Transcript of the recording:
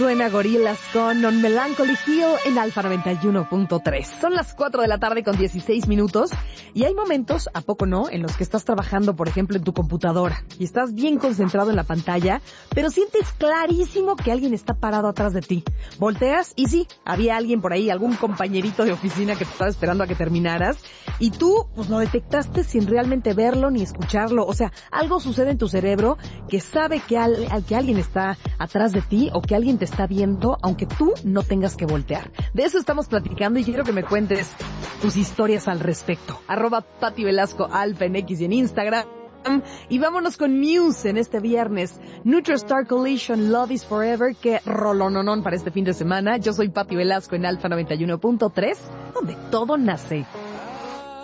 Suena Gorillaz con On Melancholy Hill en Alfa 91.3. Son las 4 de la tarde con 16 minutos y hay momentos, ¿a poco no?, en los que estás trabajando, por ejemplo, en tu computadora y estás bien concentrado en la pantalla, pero sientes clarísimo que alguien está parado atrás de ti. Volteas y sí, había alguien por ahí, algún compañerito de oficina que te estaba esperando a que terminaras y tú, pues lo detectaste sin realmente verlo ni escucharlo. O sea, algo sucede en tu cerebro que sabe que alguien está atrás de ti o que alguien te está viendo, aunque tú no tengas que voltear. De eso estamos platicando y quiero que me cuentes tus historias al respecto. @Pati Velasco Alfa en X y en Instagram. Y vámonos con Muse en este viernes. NutraStar Collision, Love is Forever. Qué rolononón para este fin de semana. Yo soy Pati Velasco en Alfa 91.3, donde todo nace.